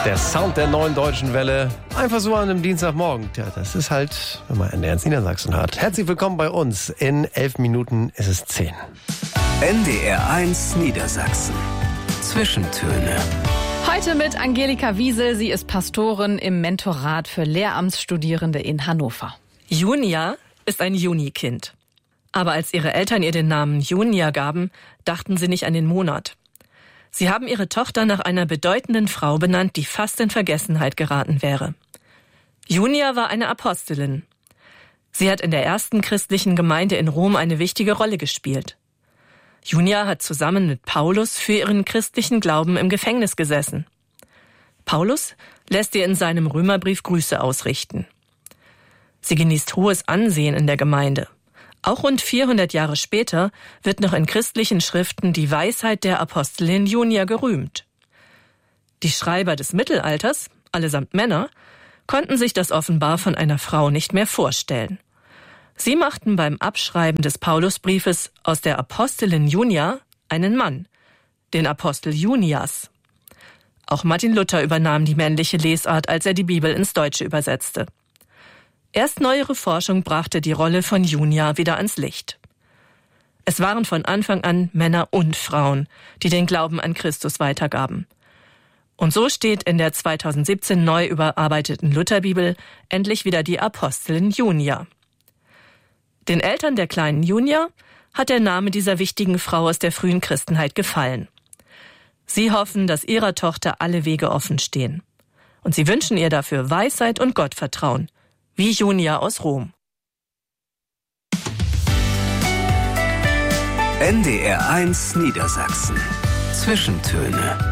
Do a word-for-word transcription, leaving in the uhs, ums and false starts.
Der Sound der neuen deutschen Welle. Einfach so an einem Dienstagmorgen. Tja, das ist halt, wenn man N D R Niedersachsen hat. Herzlich willkommen bei uns. In elf Minuten ist es zehn. N D R eins Niedersachsen. Zwischentöne. Heute mit Angelika Wiesel. Sie ist Pastorin im Mentorat für Lehramtsstudierende in Hannover. Junia ist ein Junikind. Aber als ihre Eltern ihr den Namen Junia gaben, dachten sie nicht an den Monat. Sie haben ihre Tochter nach einer bedeutenden Frau benannt, die fast in Vergessenheit geraten wäre. Junia war eine Apostelin. Sie hat in der ersten christlichen Gemeinde in Rom eine wichtige Rolle gespielt. Junia hat zusammen mit Paulus für ihren christlichen Glauben im Gefängnis gesessen. Paulus lässt ihr in seinem Römerbrief Grüße ausrichten. Sie genießt hohes Ansehen in der Gemeinde. Auch rund vierhundert Jahre später wird noch in christlichen Schriften die Weisheit der Apostelin Junia gerühmt. Die Schreiber des Mittelalters, allesamt Männer, konnten sich das offenbar von einer Frau nicht mehr vorstellen. Sie machten beim Abschreiben des Paulusbriefes aus der Apostelin Junia einen Mann, den Apostel Junias. Auch Martin Luther übernahm die männliche Lesart, als er die Bibel ins Deutsche übersetzte. Erst neuere Forschung brachte die Rolle von Junia wieder ans Licht. Es waren von Anfang an Männer und Frauen, die den Glauben an Christus weitergaben. Und so steht in der zweitausendsiebzehn neu überarbeiteten Lutherbibel endlich wieder die Apostelin Junia. Den Eltern der kleinen Junia hat der Name dieser wichtigen Frau aus der frühen Christenheit gefallen. Sie hoffen, dass ihrer Tochter alle Wege offen stehen. Und sie wünschen ihr dafür Weisheit und Gottvertrauen, wie Junia aus Rom. N D R eins Niedersachsen. Zwischentöne.